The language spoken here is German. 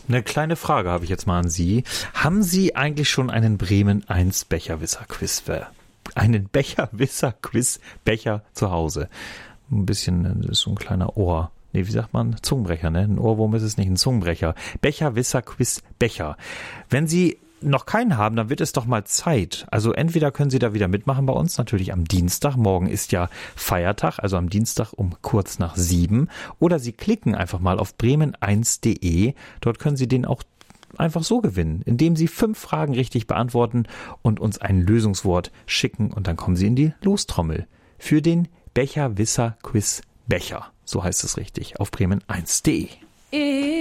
Eine kleine Frage habe ich jetzt mal an Sie. Haben Sie eigentlich schon einen Bremen 1 Becherwisser-Quiz einen Becher zu Hause? Ein bisschen, das ist so ein kleiner Ohr. Nee, wie sagt man? Zungenbrecher, ne? Ein Ohrwurm ist es nicht, ein Zungenbrecher. Becherwisser-Quiz Becher. Wenn Sie noch keinen haben, dann wird es doch mal Zeit. Also entweder können Sie da wieder mitmachen bei uns, natürlich am Dienstag. Morgen ist ja Feiertag, also am Dienstag um kurz nach 7. Oder Sie klicken einfach mal auf bremen1.de. Dort können Sie den auch einfach so gewinnen, indem Sie 5 Fragen richtig beantworten und uns ein Lösungswort schicken. Und dann kommen Sie in die Lostrommel für den Becherwisser-Quiz Becher. So heißt es richtig, auf bremen1.de.